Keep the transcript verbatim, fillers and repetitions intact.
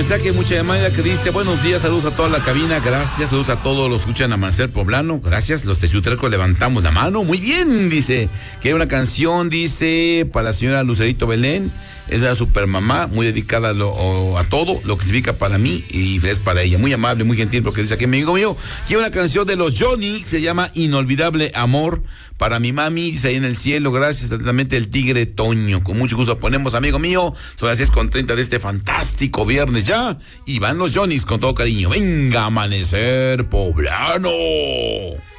mensaje, mucha llamada que dice: buenos días, saludos a toda la cabina, gracias, saludos a todos los que escuchan Amanecer Poblano, gracias, los Texutrecos levantamos la mano, muy bien, dice, que hay una canción, dice, para la señora Lucerito Belén, es la supermamá, muy dedicada a, lo, a todo, lo que significa para mí y feliz para ella, muy amable, muy gentil, porque dice aquí, amigo mío, quiero una canción de los Johnny, se llama Inolvidable Amor, para mi mami, dice ahí en el cielo, gracias, atentamente el Tigre Toño, con mucho gusto ponemos, amigo mío, son las seis con treinta de este fantástico viernes ya, y van los Johnny's con todo cariño, venga, Amanecer Poblano.